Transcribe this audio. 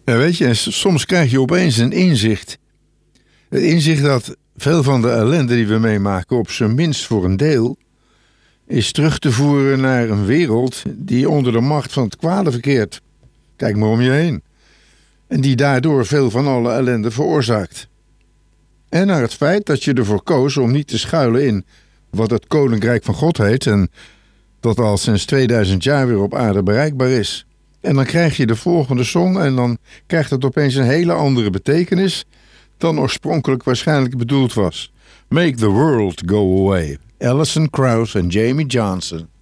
Ja, weet je, soms krijg je opeens een inzicht. Het inzicht dat veel van de ellende die we meemaken, op zijn minst voor een deel, is terug te voeren naar een wereld die onder de macht van het kwade verkeert. Kijk maar om je heen. En die daardoor veel van alle ellende veroorzaakt. En naar het feit dat je ervoor koos om niet te schuilen in wat het Koninkrijk van God heet en dat al sinds 2000 jaar weer op aarde bereikbaar is. En dan krijg je de volgende song en dan krijgt het opeens een hele andere betekenis dan oorspronkelijk waarschijnlijk bedoeld was. Make the World Go Away. Alison Krauss en Jamie Johnson.